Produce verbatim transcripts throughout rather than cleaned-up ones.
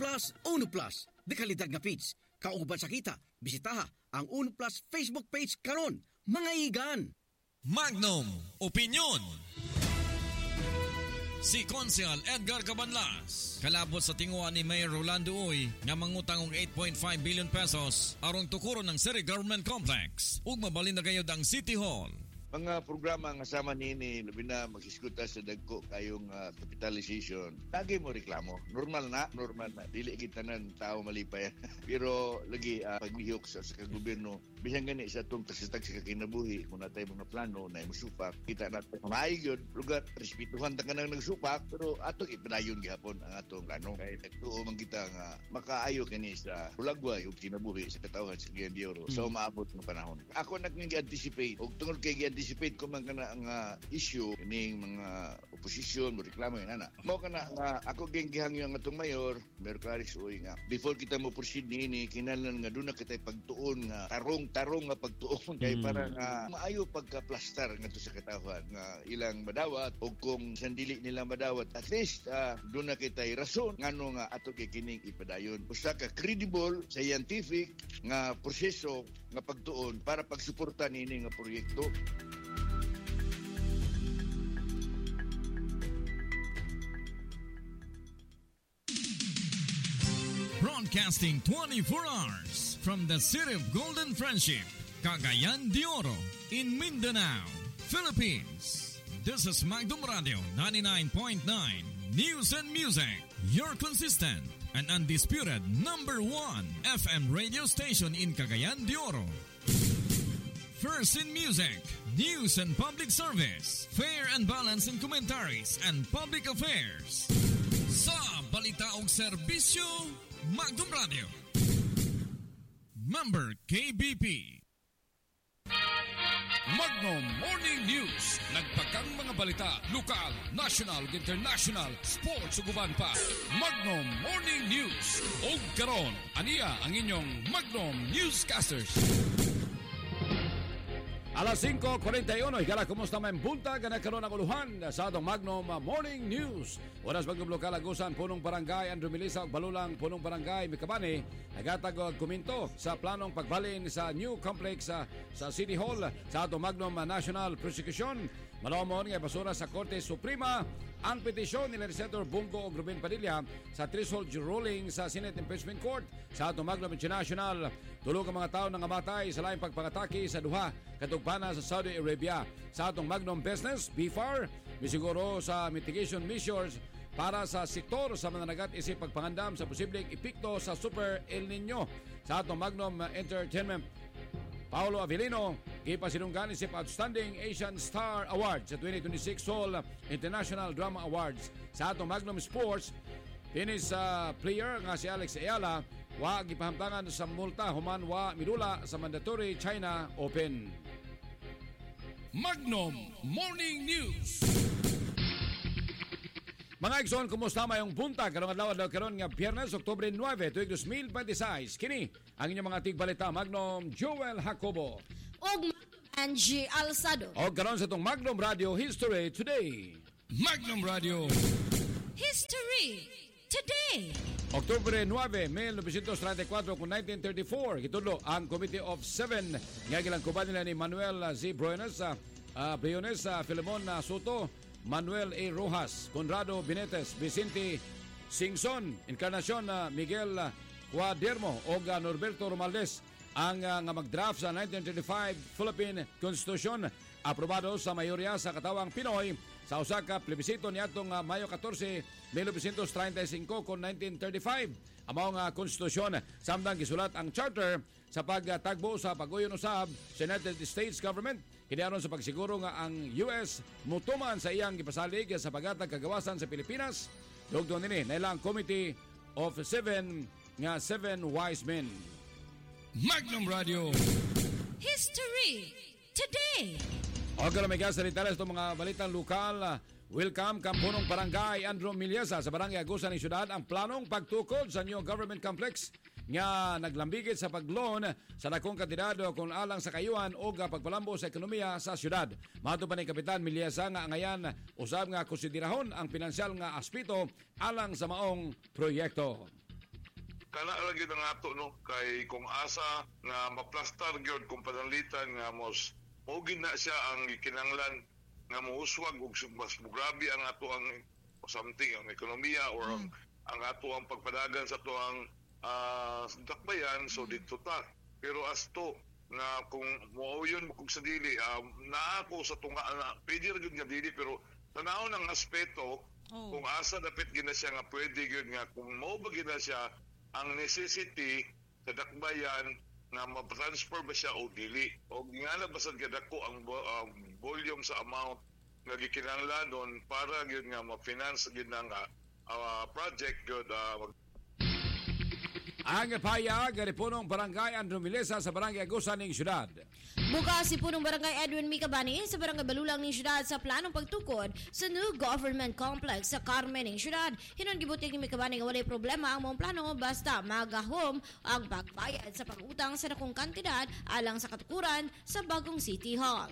Plus, Uno Plus. Di kalidad nga page. Kauban sa kita, bisitaha ang Uno Plus Facebook page karon. Mga igan! Magnum Opinion. Si Konsehal Edgar Cabanlas kalabot sa tinguan ni Mayor Rolando Uy nga mangutang og eight point five billion pesos aron tukuron ng City Government Complex ug mabalin na gayud ang City Hall. Mga programa nga sama nini, labi na mag-iskuta sa dagko kayong uh, capitalization. Lagi mo reklamo. Normal na, normal na. Dili kita ng tao malipay. Pero lagi uh, paglihok sa, sa gobyerno, bisan gani sa itong tasitag sa kakinabuhi, kung natay mga plano na musupak, kita natin maayos yun. Lugar, respetuhan ta ka nang nagsupak, pero ato ipadayon gihapon ang atong plano. Kaya nagtuo man kita nga makaayo kani sa bulagway o kinabuhi sa katawhan sa Giyan de Oro. So maabot ng panahon. Ako nag-anticipate, o tungod kay anticipate ko man kana ang uh, issue ning mga oposisyon mo reklamo yan ana mo kana nga ako gengihang yung atong mayor Mayor Clarice Uy nga before kita mo proceed niini kinahanglan nga duna kita pagtuon nga tarong tarong nga pagtuon kay mm. para nga maayo pagka-plaster ngadto sa katawhan nga ilang madawat o kung sandili nila madawat at least uh, duna kita rason ngano nga ato kay kining ipadayon usa ka credible scientific nga proseso nga pagtuon para pagsuporta niini nga proyekto. Broadcasting twenty-four hours from the city of Golden Friendship, Cagayan de Oro, in Mindanao, Philippines. This is Magnum Radio ninety-nine point nine News and Music, your consistent and undisputed number one F M radio station in Cagayan de Oro. First in music, news and public service, fair and balanced in commentaries and public affairs. Sa balita og serbisyo, Magnum Radio. Member K B P. Magnum Morning News. Nagpakang mga balita, lokal, national, international, sports ug uban pa. Magnum Morning News. Og karon, aniya ang inyong Magnum Newscasters. Alas singko forty y uno, higala kumusta may bunta ka na karon ang uluhan sa atong Magnum Morning News. Oras Magnum Lokal Agusan, punong barangay Andrew Melisa ug Balulang, punong barangay Mikabani, nagatag og kuminto sa planong pagbalin sa new complex sa, sa City Hall sa atong Magnum National Prosecution. Malomon nga basura sa Korte Suprema ang petisyon ni Senator Bungo ug Ruben Padilla sa threshold ruling sa Senate Impeachment Court sa atong Magnum International. Tulo ka mga tawo nang namatay sa laing pagpangatake sa duha katugpana sa Saudi Arabia. Sa atong Magnum Business, B F A R, misiguro sa mitigation measures para sa sektor sa mananagat isip pagpangandam sa posibleng epekto sa Super El Nino. Sa atong Magnum Entertainment, Paolo Avellino, ipasinunggan isip Outstanding Asian Star Award sa twenty twenty-six Seoul International Drama Awards. Sa atong Magnum Sports, tennis uh, player nga si Alex Ayala, wa gipahamtangan sa multa human wa midula sa mandatory China Open. Magnum Morning News. Mga igsoon, kumusta mayong bunta? Karong adlaw adlaw karon nga Biyernes, Oktubre nine, tuig twenty twenty-six. Kini ang inyong mga tigbalita, Magnum Joel Jacobo og Angie Alsado. Og karon sa tong Magnum Radio History Today. Magnum Radio History Today. Oktubre nine, nineteen thirty-four kung nineteen thirty-four, gitulo ang Committee of Seven nga gilangkuban nila ni Manuel Z. Briones, uh, Briones, uh, Filemon uh, Soto, Manuel A. Rojas, Conrado Benetes, Vicente Singson, Encarnacion, uh, Miguel uh, Cuadermo o uh, Norberto Romaldes ang uh, nga mag-draft sa nineteen thirty-five Philippine Constitution, aprobado sa mayorya sa katawang Pinoy sa Osaka plebisito niadtong uh, Mayo fourteen, nineteen thirty-five kon nineteen thirty-five. Amao nga konstitusyon samtang gisulat ang charter sa pagtagbo sa pag-uyon usab sa United States government kiniaron sa pagsiguro nga ang U S mutuman sa iyang gipasalig sa pagatag kagawasan sa Pilipinas. Dugtong nini nailang Committee of Seven nga Seven Wise Men. Magnum Radio History Today. O kalamigas sa detalles itong mga balitang lokal. Welcome Kampunong Barangay Andrew Miliesa sa Barangay Agusan ng Syudad ang planong pagtukod sa new government complex nga naglambigit sa pag-loan sa dakong kandidado kung alang sa kayuan o pagpalambo sa ekonomiya sa syudad. Mato pa ni Kapitan Miliesa nga ngayan usab nga konsiderahon ang pinansyal nga aspito alang sa maong proyekto. kana lagi na nga to, no, kay kung asa nga maplastar gyud kung panalitan nga mos mugin na siya ang kinanglan nga muuswag ug mas mugrabe ang ato ang something ang ekonomiya or ang, ang ato ang pagpadagan sa ato ang uh, dakbayan, so dito ta. Pero as to nga kung mo yun kung sa dili um, naa ko sa tunga na pwede ra gyud nga dili, pero tanaw ng aspeto oh. kung asa dapat gina siya nga pwede gyud nga kung mao ba gina siya ang necessity sa dakbayan na ma-transfer ba siya o dili, o nga basad kadako ang uh, volume sa amount nga gikinahanglanon para gyud nga ma-finance gyud nga uh, project gyud uh, ang payag ni punong barangay Andrew Milesa sa barangay Agusan ng syudad. Bukas si punong barangay Edwin Micabani sa barangay Balulang ng syudad sa planong pagtukod sa new government complex sa Carmen ng syudad. Hinon gibutig ni Micabani nga walay problema ang mong plano basta magahom ang pagbayad sa pag-utang sa dakong kantidad alang sa katukuran sa bagong City Hall.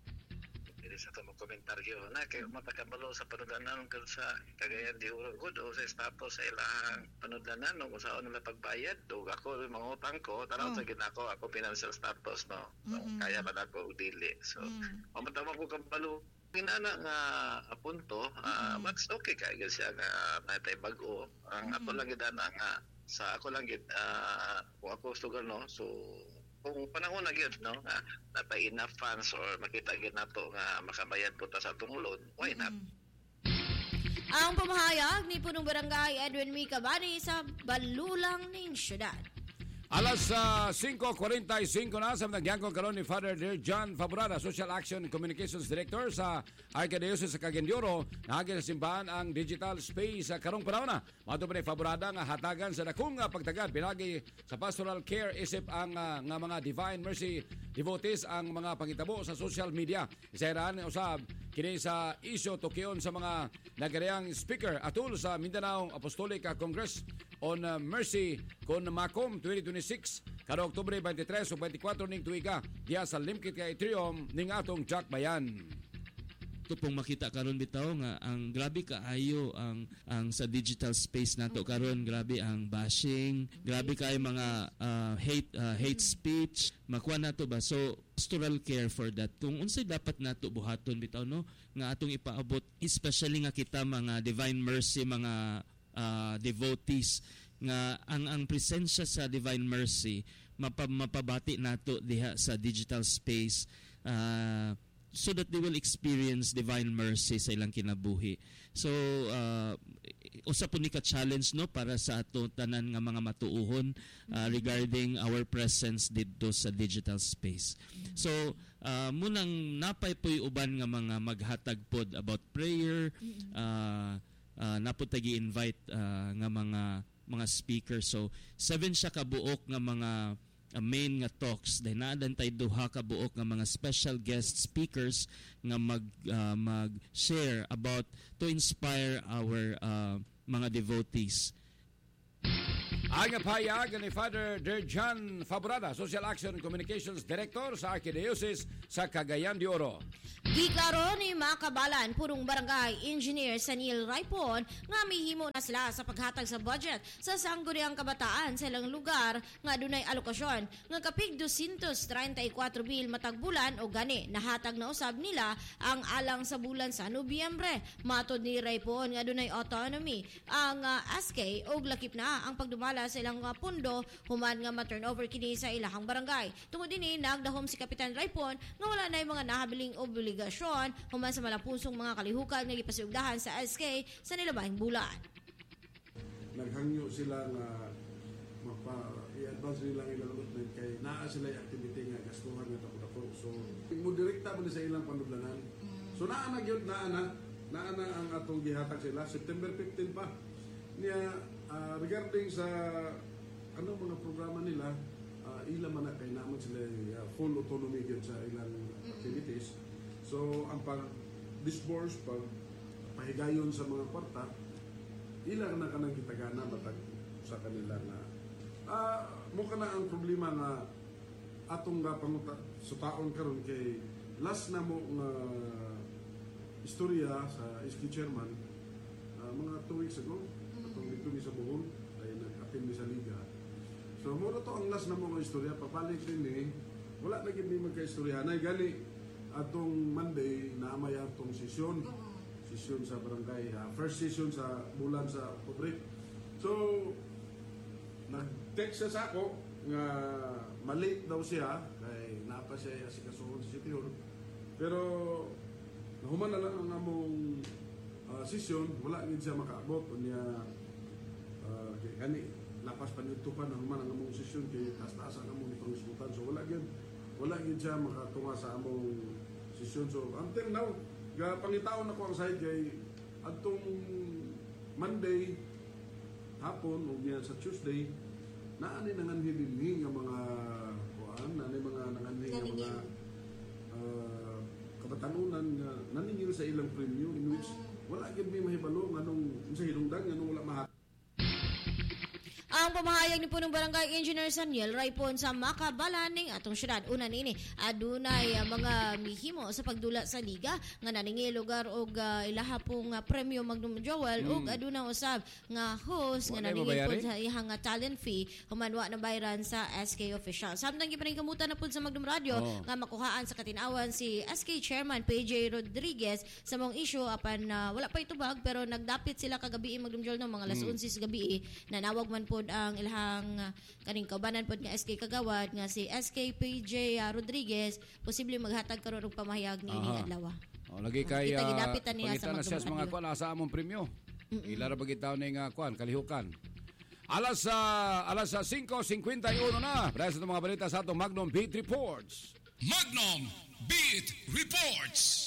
Sa itong komentaryo na kay matakabalo sa panudlanan kung sa Cagayan de Oro o sa status sa ilang panudlanan kung saan nila pagbayad o ako mga utang ko tanaw oh. sa ginako ako financial status no mm-hmm. kaya ba ako dili so mm-hmm. mamatama ko kabalo ginana nga apunto uh, mm-hmm. mas okay kaya siya nga natay bag-o ang mm-hmm. ato lang gidana nga sa ako lang gid uh, kung ako sugal no so kung panahon na gyud no nga natay enough funds or makita gyud nato nga makabayad po ta sa atong loan, why not? Mm-hmm. Ang pamahayag ni punong barangay Edwin Micabani sa Balulang ng syudad. Alas uh, five forty-five na sa nagyangkong karon ni Father Dear John Fabrada, Social Action and Communications Director sa Archdiocese sa Cagayan de Oro. Nahagi sa simbahan ang digital space sa karong panahon na. Mato pa ni Fabrada nga hatagan sa dakong pagtagad pinagi sa pastoral care isip ang uh, nga mga Divine Mercy devotees ang mga pangitabo sa social media. Isairaan usab kini sa isyo tukyon sa mga nagariyang speaker atul sa Mindanao Apostolic Congress on uh, Mercy kon Macom twenty twenty-six kada Oktubre twenty-three o twenty-four ning tuiga diya sa Limkit kay Triom ning atong Jack Bayan. Ito pong makita karon bitaw nga ang grabe kaayo ang ang sa digital space nato karon, grabe ang bashing, grabe kay mga uh, hate uh, hate speech makuha nato ba, so pastoral care for that kung unsay dapat nato buhaton bitaw no nga atong ipaabot, especially nga kita mga Divine Mercy mga uh, devotees nga ang ang presensya sa Divine Mercy mapa, mapabati nato diha sa digital space uh, so that they will experience Divine Mercy sa ilang kinabuhi. So uh, usa po ni ka challenge no para sa ato tanan nga mga matuuhon uh, regarding our presence dito sa digital space. So uh, munang napay po'y uban nga mga maghatag pod about prayer, uh, uh, napod tagi-invite uh, nga mga mga speakers. So seven siya kabuok nga mga uh, main nga talks, dahil naadan tayo duha ka buok nga mga special guest speakers nga mag uh, mag-share about to inspire our uh, mga devotees. Ang payag ni Father Dear John Fabrada, Social Action and Communications Director sa Archdiocese sa Cagayan de Oro. Giklaro ni Makabalan, purong barangay engineer Sanil Raipon nga mihimo na sila sa paghatag sa budget sa sangguniang kabataan sa ilang lugar nga dunay alokasyon nga kapig two hundred thirty-four bil matag bulan o gani nahatag na usab nila ang alang sa bulan sa Nobyembre. Matod ni Raipon nga dunay autonomy ang uh, S K og lakip na ang pagdumala sa ilang uh, pundo human nga ma-turnover kini sa ilahang barangay. Tungod dinhi nagdahom si Kapitan Raipon nga wala nay mga nahabiling obligasyon human sa malapusong mga kalihukan nga gipasugdahan sa S K sa nilabahing bulan. Naghangyo sila nga mapa i-advance nila ang ilang allotment kay naa sila yung activity nga gastuhan nga tako-tako. So mo direkta mo sa ilang panudlanan. So naa na gyud naa na naa na ang atong gihatag sila September fifteenth pa. Niya uh, regarding sa ano mga programa nila, uh, ilang man na kay naman sila uh, full autonomy gyud sa ilang activities. So ang pag-disburse, pag pahigayon sa mga kwarta, ilang na kanang kitagana matag sa kanila na uh, mo ka na ang problema nga atong nga panguta sa taon karon kay last na mo nga istorya sa S K chairman uh, mga two weeks ago atong dito ni sa Bohol ay nag captain ni sa liga. So muna to ang last na mga istorya, papalit din eh. Wala na gindi magka-istoryahanay. Gali, atong Monday, naamay atong sesyon. Sesyon sa barangay. Uh, first session sa bulan sa Oktubre. So, nag-text siya sa ako nga mali daw siya. Kaya napa siya asikasuhon sa City Hall. Pero, nahuman na lang ang among uh, sesyon. Wala gid siya makaabot. Unya, uh, kani, lapas pa nito pa nahuman ang among sesyon. Kaya taas-taas ang among pangismutan. So, wala gid. Wala gid siya makatunga sa among sesyon. So, until now, pangitaon ako ang side kay atong Monday hapon o niya sa Tuesday naani nanganhilin nga mga kuan, naani mga nanganhilin nga mga uh, kabatanunan nga naningil sa ilang premyo in which wala gid may mahibalo nganong sa hinungdan nganong wala mahat. Ang pamahayag ni punong barangay engineer Saniel Raipon sa Makabalaning atong syudad una nini adunay uh, mga mihimo sa pagdula sa liga nga naningi lugar og uh, ilaha pong uh, premyo Magnum Joel mm. ug aduna usab nga host nga naningi pud sa ihang uh, talent fee humanwa na bayran sa S K official. Samtang gipaningkamutan na pud sa Magnum Radio oh. nga makuhaan sa katinawan si S K chairman P J Rodriguez sa mong issue apan uh, wala pa itubag pero nagdapit sila kagabi Magnum Joel no mga alas mm. eleven gabi nanawag man po ang ilahang uh, kaning kaubanan pod nga S K Kagawad nga si S K P J uh, Rodriguez posible maghatag karon og pamahayag ni ining adlaw. Oh, lagi kay uh, gidapitan niya sa na siya sa mga kuan asa among premyo. Ila ra bagitaw ning uh, kuan kalihukan. Alas uh, alas uh, five fifty-one na. Para sa mga balita sa atong Magnum Beat Reports. Magnum Beat Reports.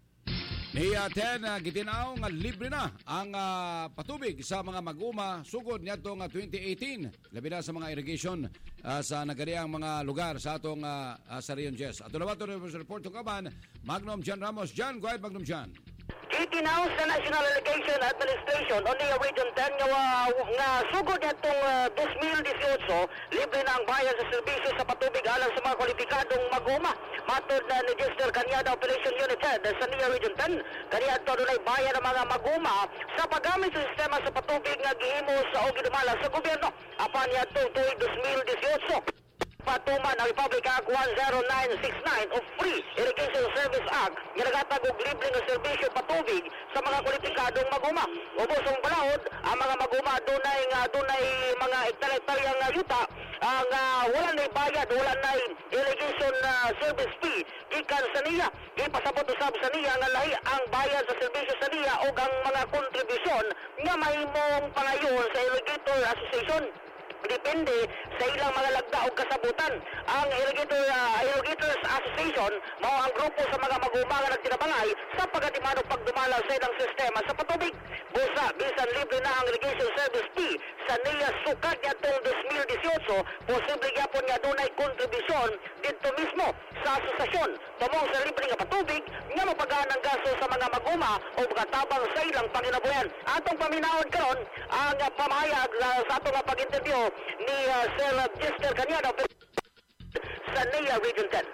Ni uh, ten uh, gitinaw nga libre na ang uh, patubig sa mga mag-uma sugod niadtong uh, twenty eighteen labi na sa mga irrigation uh, sa nagariang mga lugar sa atong uh, uh, sa Rion Jess. Ato na ba ito report to kaban Magnum Jan Ramos. Jan, go ahead Magnum Jan. Itinaw sa National Irrigation Administration o niya Region ten nga, uh, nga sugod nitong uh, twenty eighteen libre na ang bayan sa serbisyo sa patubig alang sa mga kwalipikadong mag-uma. Matod na ni Jester Kanyada Operation Unit Head sa niya Region ten kaniya ito dunay bayan ng mga mag-uma sa paggamit sa sistema sa patubig nga gihimo sa o gidumala sa gobyerno apan niya itong tuig twenty eighteen. Patuman ang Republic Act one oh nine sixty-nine o Free Irrigation Service Act nga nagatag og libre nga serbisyo patubig sa mga kwalipikadong mag-uma. Ubos ang balahod, ang mga mag-uma dunay nga dunay mga hektarya-hektaryang yuta ang uh, wala na bayad, wala na irrigation uh, service fee gikan sa niya. Ipasabot usab sa niya nga lahi ang bayad sa serbisyo sa niya o ang mga kontribusyon nga mahimong pangayon sa Irrigator Association. Depende sa ilang mga lagda o kasabutan. Ang Irrigator, uh, Irrigators Association mao ang grupo sa mga mag-uma nga nagtinabangay sa pagatiman o pagdumalaw sa ilang sistema sa patubig. Busa, bisan libre na ang irrigation service fee sa niya sukad niya itong twenty eighteen, posible yapon niya dunay kontribusyon dito mismo sa asosasyon. Tumong sa libre nga patubig nga mapagaan ang gasto sa mga mag-uma o pagkatabang sa ilang panginabuyan. Atong paminawon karon ang uh, pamahayag uh, sa atong uh, pag-interview ni uh, Sir Jester Kanyada sa N I A Region ten.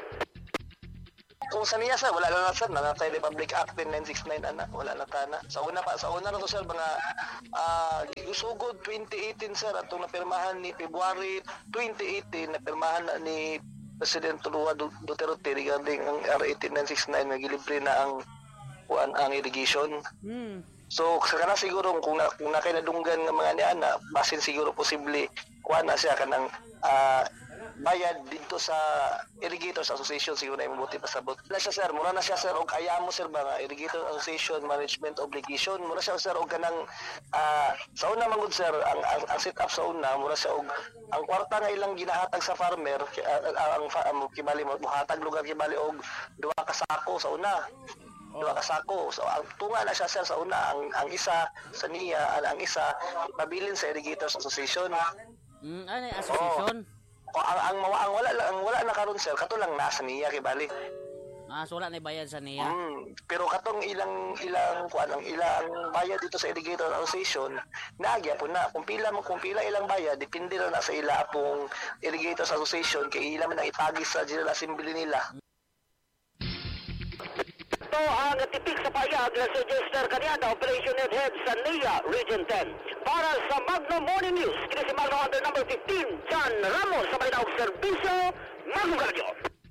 Kung sa niya sir, wala na na sir, nanatay Republic Act nine sixty-nine ana, wala na tana. Sa una pa, sa una na to sir, mga uh, gusugod twenty eighteen sir, atong napirmahan ni February twenty eighteen, napirmahan na ni President Tulua Duterte regarding ang R eighteen nine sixty-nine, nagilibre na ang kuan ang irrigation. Hmm. So, sa kana siguro, kung, na, kung nakinadunggan ng mga niya na, basin siguro posible, kuha na siya kanang uh, bayad dito sa Irrigators Association, siguro na yung mabuti pasabot. Wala siya sir, mura na siya sir, o kaya mo sir ba nga, Irrigators Association Management Obligation, mura siya sir, o kanang, uh, sa una magod sir, ang, ang, ang set up sa una, mura siya, o ang kwarta nga ilang ginahatag sa farmer, uh, ang, ang, ang kibali mo, hatag lugar kibali, o duwa kasako sa una. Dua ka sako. So ang tunga na siya sir sa una, ang ang isa sa niya, ang, ang isa pabilin sa Irrigators Association. Mm, ano yung association? Oh, ang ang, ang, ang wala ang wala na karon sir, kato lang nasa niya kibali. Ah, so wala na bayad sa niya. Mm, pero katong ilang ilang kuan ang ilang bayad dito sa Irrigators Association, naagya po na kung pila mo kung pila ilang bayad, depende na sa ila pong Irrigators Association kay ila man ang itagis sa General Assembly nila. Ito ang tipik sa payag na si Jester Caniada, Operation Head sa N I A Region ten. Para sa Magnum Morning News, kini si Magnum Hunter number fifteen, John Ramos, sa Malinaw Servicio, Magnum Radio.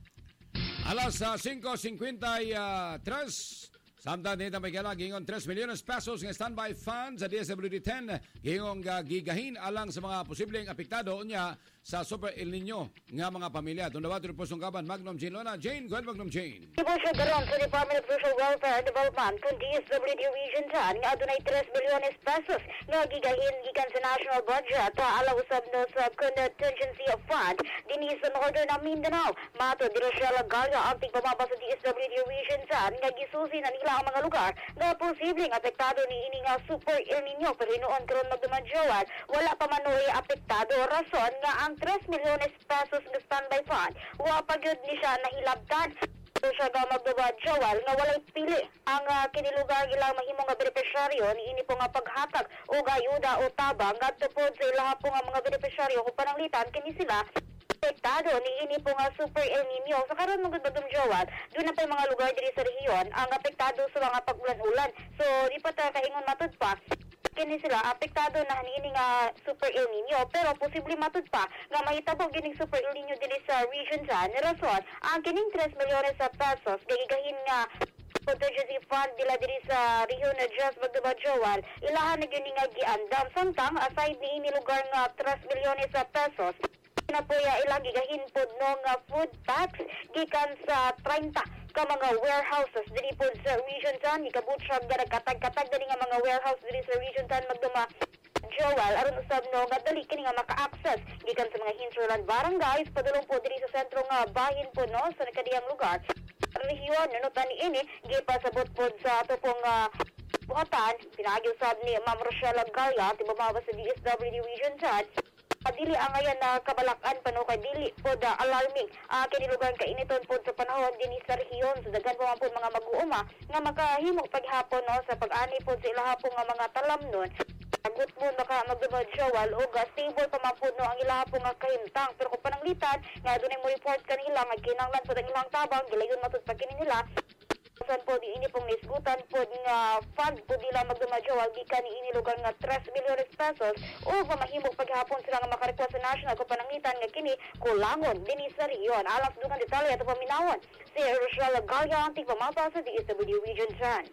Alas uh, five fifty-three, samtang dito may kala gingon tres milyones pesos ng standby fund sa D S W D ten gingong uh, gigahin alang sa mga posibleng apektado niya sa Super El Nino nga mga pamilya. Tundawa ito po sungkaban Magnum Jane Lona. Jane, go ahead Magnum Jane. Ibo siya garon sa Department of Social Welfare and Development kung D S W D Region ten nga adunay tres milyones pesos nga gigahin gikan sa national budget sa alaw usab no sa contingency of fund dinhi sa Northern na Mindanao. Mato dira siya Lagalia ang tigpamaba sa D S W D Region ten nga gisusi na nila ang mga lugar nga posibleng apektado ni ini nga Super El Nino pero noon karon magdumadyoan wala pa man oy apektado rason nga ang tres milyones pesos nga standby fund wa pa gyud ni siya nahilabtan. So siya ga magdumadyoan nga walay pili ang uh, kinilugar ilang mahimong nga benepisyaryo ni ini po nga paghatag o ayuda o tabang ngadto pod sa ilaha po nga mga benepisyaryo kung pananglitan kini sila apektado ni ini po nga Super El Nino. So karon mga badumjowan, doon na pa yung mga lugar diri sa rehiyon ang apektado sa mga pag-ulan-ulan. So di pa ta kaingon matud pa kini sila apektado na ini nga Super El Nino pero posible matud pa nga mahitabo gining Super El Nino diri sa region ten rason ang kining tres milyones sa pesos gagigahin nga contingency fund dila diri sa rehiyon na just magdubadyowan ilahan na gyud nga giandam samtang aside ni ini lugar nga tres milyones sa pesos na po ya ilang gigahin pod no nga food tax gikan sa thirty ka mga warehouses diri pod sa region ten gikabutsag nga nagkatag-katag diri nga mga warehouse diri sa region ten magduma Joel aron usab no nga dali kini nga maka-access gikan sa mga hinterland barangays padulong po diri sa sentro nga bahin po no sa nakadiyang lugar rehiyon no tani ini gipasabot pod sa ato pong uh, buhatan pinagi usab ni Ma'am Rochelle Galia tibababa sa D S W D Region ten dili ang ayan na kabalakan pa no kay dili pod uh, alarming uh, kini lugar kainiton pod sa panahon dinhi sa rehiyon so daghan pa man pod mga mag-uuma nga makahimo paghapon no sa pag-ani pod sa ilaha po nga mga talamnon agut mo maka magdumadsyawal o ga stable pa man pod no ang ilaha po nga kahimtang pero kung pananglitan nga dunay mo report kanila nga kinahanglan pod ang ilang tabang gilayon matud pa kini nila san po di ini pong nisgutan po nga fund po dila magdumadyoal gikan ni ini lugar nga tres milyones pesos o mamahimog paghapon sila nga makarequest sa national kung panangitan nga kini kulangon din sa riyon alas dugang detalye ato paminawon si Rochelle Galia ang tigpamapa sa D S W D Region ten.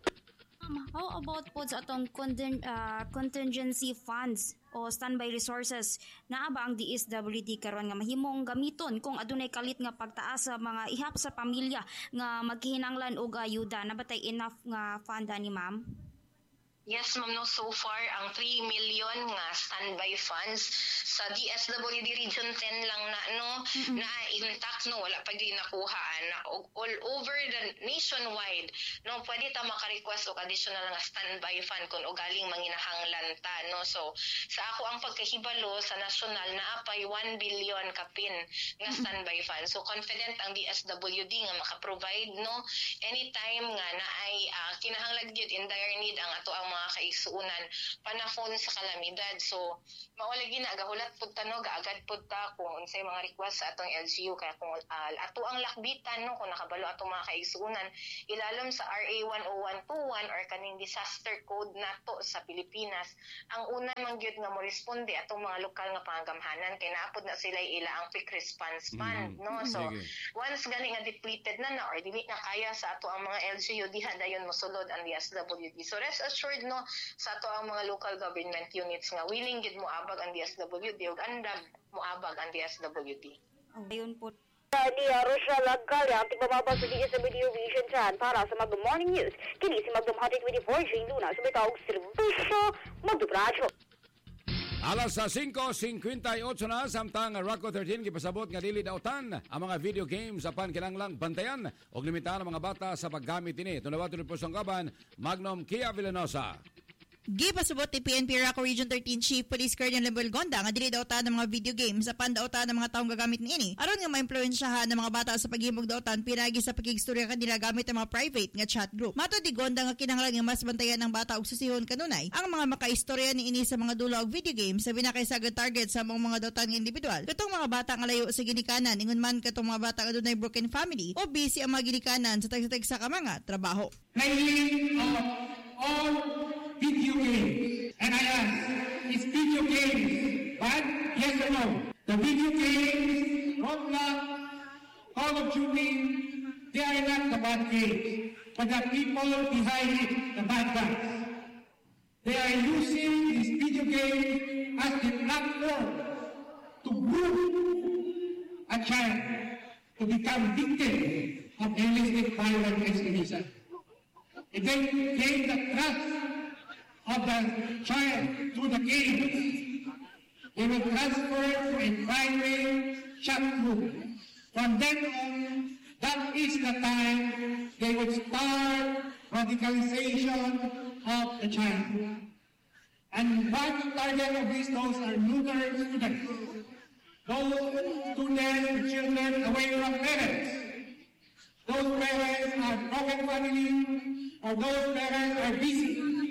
Um, how about po sa atong contin- uh, contingency funds o standby resources naa ba ang D S W D karon nga mahimong gamiton kung adunay kalit nga pagtaas sa mga ihap sa pamilya nga maghihinanglan og ayuda nabatay enough nga fund ni ma'am? Yes, ma'am, no, so far ang three million nga standby funds sa D S W D Region ten lang na no mm-hmm. na intact no wala pa gyud nakuhaan na all over the nationwide no pwede ta maka-request og additional nga standby fund kung ugaling manginahanglan ta no so sa ako ang pagkahibalo sa national naa pay one billion kapin nga standby fund so confident ang D S W D nga maka-provide no anytime nga naay uh, kinahanglan gyud in dire need ang ato ang mga kaigsuonan panahon sa kalamidad so mao lagi na gahulat pud ta no gaagad pud ta kung unsay mga request sa atong L G U kaya kung uh, ato ang lakbitan no kung nakabalo atong mga kaigsuonan ilalom sa R A one oh one two one or kaning disaster code nato sa Pilipinas ang una man gyud nga mo responde atong mga lokal nga pangamhanan kay naapod na sila ila ang quick response fund mm-hmm. no so okay. Once gani nga depleted na na or dili na kaya sa ato ang mga L G U diha dayon mosulod ang D S W D so rest assured no sa ato ang mga local government units nga willing gid moabag ang D S W D ug andam moabag ang D S W D. Ayun po. Ni Rochelle Galia ang tigmamaba sa D S W D Region ten para sa Magnum Morning News. Kini si Magnum Hunter twenty-four Jane Luna sa bitawag serbisyo Magdubradyo. Alas sa five fifty-eight na samtang Rocco thirteen gipasabot nga dili dautan ang mga video games apan kinahanglang bantayan og limitahan ang mga bata sa paggamit ini. Tunawaton po sa kaban Magnum Kia Villanosa. Gipasubot ni P N P Raco Region thirteen Chief Police Colonel Lemuel Gonda nga dili daw ta ng mga video games apan daw ta ng mga taong gagamit niini aron nga maimpluwensyahan ng mga bata sa paghimog daotan pinagi sa pakigstorya kanila gamit ang mga private nga chat group. Matod ni Gonda nga kinahanglan nga mas bantayan ng bata og susihon kanunay ang mga makaistorya niini sa mga dulo og video games sa binakaysagad target sa mga mga daotan nga individual. Katong mga bata nga layo sa ginikanan ingon man katong mga bata nga dunay broken family o busy ang mga ginikanan sa tagsa-tag sa ka mga trabaho. Playing of all video games. And I ask, is video games bad? Yes or no? The video games, Roblox, Call of Duty, they are not the bad games, but the people behind it, the bad guys. They are using these video games as the platform to groom a child to become victim of illicit violent extremism. If they gain the trust of the child through the game, they will transfer to a private chat group. From then on, that is the time they will start radicalization of the child. And one target of these those are neuter students. Those students, children away from parents. Those parents are broken families, or those parents are busy.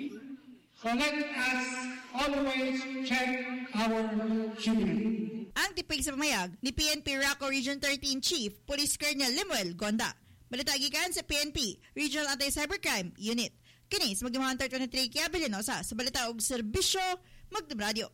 So let us always check our children. Ang tipig sa pamayag ni P N P Raco Region thirteen Chief Police Colonel Lemuel Gonda. Balita gikan sa P N P Regional Anti-Cybercrime Unit. Kini sa Magdumang twenty-three kaya Bilinosa sa balita og serbisyo Magdum Radio.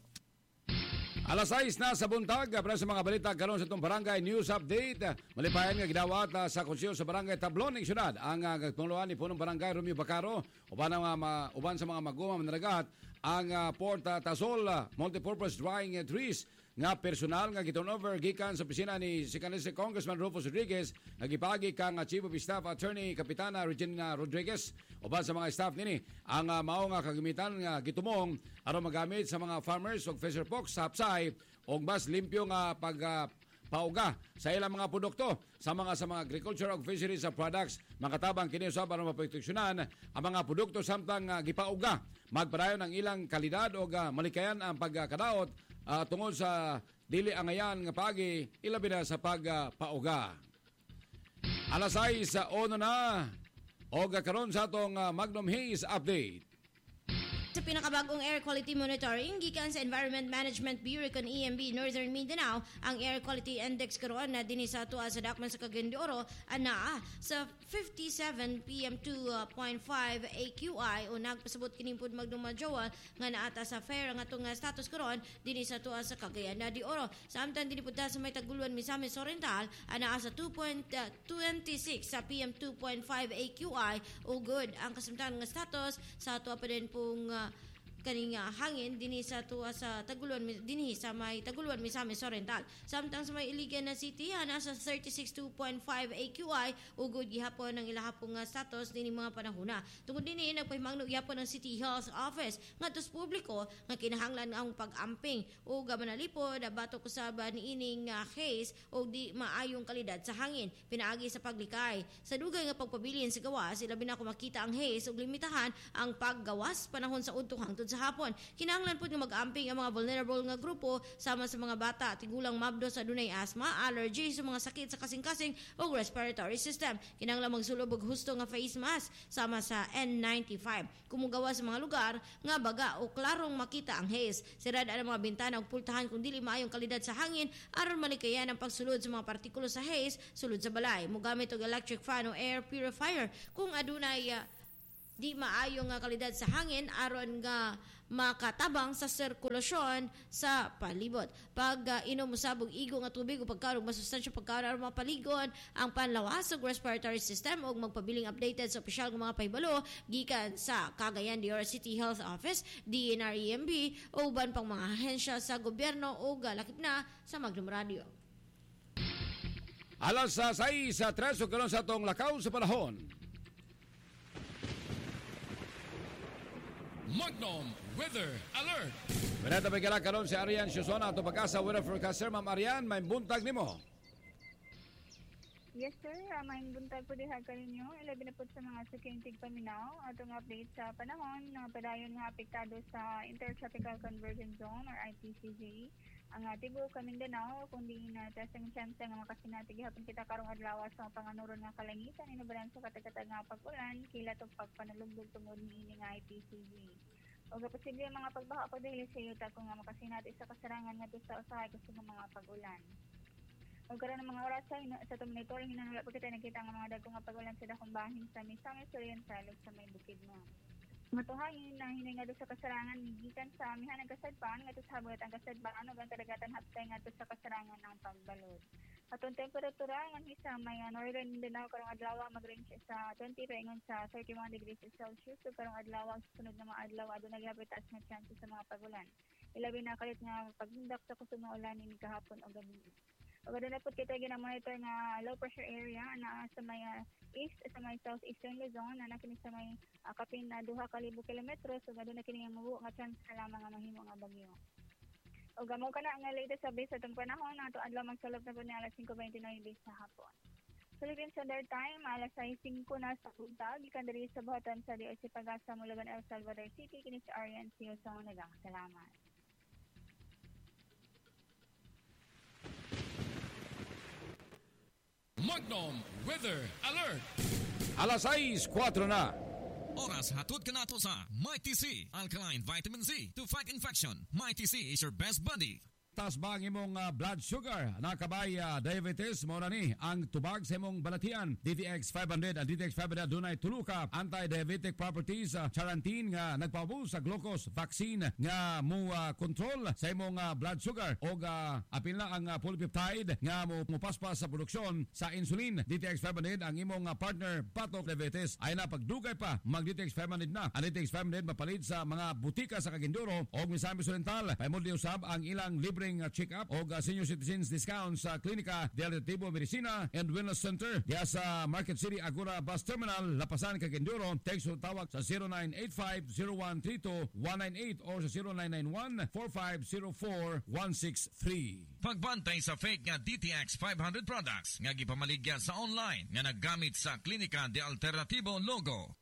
Alas sais na sa buntag, para sa mga balita karon sa itong Barangay News Update. Malipayan nga gidawat uh, sa konseyo sa Barangay Tablon ng syudad. Ang uh, panguluan ni punong Barangay Romeo Bacaro, uban, ang, uh, uban sa mga magumam na nagahat, ang uh, Port uh, Tasol uh, Multipurpose Drying uh, Trees nga personal nga giturnover gikan sa opisina ni si kanisa Congressman Rufus Rodriguez nga gipagi kang uh, Chief of Staff Attorney Kapitana Regina Rodriguez uban sa mga staff nini ang uh, mao nga kagamitan nga gitumong aron magamit sa mga farmers og Fisher Fox sa hapsay og mas limpyo nga pag uh, pauga sa ilang mga produkto sa mga sa mga agriculture ug fisheries uh, products makatabang kini usab aron maproteksyonan ang mga produkto samtang uh, gipauga magpadayon ang ilang kalidad og uh, malikayan ang pagkadaot uh, tungod sa dili angayan nga pagi ilabi na sa pagpauga. Uh, Alas sais sa uh, ono na og uh, karon sa atong uh, Magnum Haze update. Sa pinakabagong air quality monitoring gikan sa Environment Management Bureau kan E M B Northern Mindanao, ang air quality index karon na dinhi sa tuwa sa dakman sa Cagayan de Oro anaa sa fifty-seven P M two point five A Q I o nagpasabot kini pud magdumadyowa nga naata sa fair ang atong status karon dinhi sa tuwa sa Cagayan de Oro. Samtang dinhi pud sa may Taguluan, Misamis Oriental anaa sa two point two six sa P M two point five A Q I o good ang kasamtangan nga status sa tuwa pa din pong uh, kaning uh, hangin dinhi sa tuwa sa Taguluan dinhi sa may Taguluan, Misamis Oriental. Samtang sa may Iligan na City ana sa thirty-six two point five A Q I ugod gihapon ang ilahapong uh, status dinhi mga panahona. Tungod dinhi nagpahimangno gihapon ang City Health Office ngadto sa publiko nga kinahanglan ang pag-amping ug manalipod batok usab ni ining uh, case og di maayong kalidad sa hangin pinaagi sa paglikay. Sa dugay nga pagpabilin sa gawas ilabi na ko makita ang haze ug limitahan ang paggawas panahon sa udtong hangtod sa hapon. Kinahanglan pud nga mag-amping ang mga vulnerable nga grupo sama sa mga bata, tigulang mabdo sa dunay asthma, allergy sa mga sakit sa kasing-kasing o respiratory system. Kinahanglan magsulob og husto nga face mask sama sa N ninety-five. Kumugawa sa mga lugar nga baga o klarong makita ang haze. Sirada ang mga bintana ug pultahan kung dili maayong kalidad sa hangin aron malikayan ang pagsulod sa mga partikulo sa haze sulod sa balay. Mogamit og electric fan o air purifier kung adunay uh, di maayong nga kalidad sa hangin aron nga makatabang sa sirkulasyon sa palibot. Pag uh, inom usab og igo nga tubig o pagkaon og masustansya pagkaon aron mapaligon ang panlawas sa respiratory system ug magpabiling updated sa opisyal nga mga pahibalo gikan sa Cagayan de Oro City Health Office, D N R E M B o uban pang mga ahensya sa gobyerno ug lakip na sa Magnum Radio. Alas sa sais sa tres o karon sa atong lakaw sa panahon. Magnum Weather Alert. Pinata may kala karon si Arian Susona ato pag-asa weather forecaster. Ma'am Arian, may buntag nimo. Yes, sir. Uh, Maing buntag po diha kaninyo. Ilabi na po sa mga sukintig paminaw. Atong update sa panahon na padayon nga apektado sa Intertropical Convergence Zone or I T C Z. Ang uh, tibuok Mindanao, kundi na tasang chance nga makasinati gihapon kita karong adlaw sa panganuron nga kalangitan inabalan sa katatag nga pag-ulan kilat og pagpanalugdog tungod niini nga I T C Z. O posible mga pagbaha pa dahil sa yuta kung nga makasinati sa kasarangan nga sa usahay kasi ng mga pag-ulan. O karon ng mga oras sa, sa monitoring hinanula po kita nakita nga mga dagkong nga pag-ulan sa dakong bahin sa Misamis Oriental ug sa may bukid mo. Matuhangin na hinay nga sa kasarangan gikan sa amihan ng kasadpan ngadto sa habugat ang kasadpan ug ang kadagatan haptay ngadto sa kasarangan ng pagbalod. Atong temperatura ngan sa may uh, northern Mindanao karong adlaw mag-range sa twenty paingon sa thirty-one degrees Celsius ug karong adlaw sunod na mga adlaw adunay gihapon taas nga chance sa mga pag-ulan. Ilabi na kalit nga paghindak sa kusog nga ulan ni kahapon o gabi. O gano'n na po kita ginamonitor nga low pressure area na sa may uh, east, sa may southeastern Luzon, na nakinig sa may uh, kapin na duha ka libo kilometro, so gano'n na kining mabuo nga chance na lamang nga mahimo nga bagyo. O gamo ka na nga latest update sa itong panahon, na ito adlaw magsalop na po ni alas five twenty-nine sa hapon. Philippine Standard Time, alas six na sa buntag, ikan diri sa buhatan sa D O C Pagasa, Mulaban, El Salvador City, kinis sa R N C O sa Unagang. Salamat. Magnum Weather Alert! Alas sais, kwatro na. Oras hatod ka nato sa MyTC Alkaline Vitamin Z to fight infection. MyTC is your best buddy. Taas ba ang imong uh, blood sugar? Nakabay uh, diabetes mo na ni ang tubag sa imong balatian. D T X five hundred. Ang D T X five hundred dunay tulo ka anti-diabetic properties. Uh, Charantin nga nagpabuo sa glucose vaccine nga mo uh, control sa imong uh, blood sugar. O uh, apil na ang uh, polypeptide nga mo mupaspas sa produksyon sa insulin. D T X five hundred ang imong uh, partner patok diabetes ay na pagdugay pa mag D T X five hundred na. Ang D T X five hundred mapalit sa mga butika sa Caginduro o Misamis Oriental. Paimodli usab ang ilang libreng check-up o uh, senior citizens discount sa Klinika del Retibo Medicina and Wellness Center diya sa Market City Agora Bus Terminal, Lapasan, Caginduro. Text o tawag sa zero nine eight five zero one three two one nine eight or sa zero nine nine one four five zero four one six three. Pagbantay sa fake nga D T X five hundred products nga gipamaligya sa online nga naggamit sa Klinika de Alternativo logo.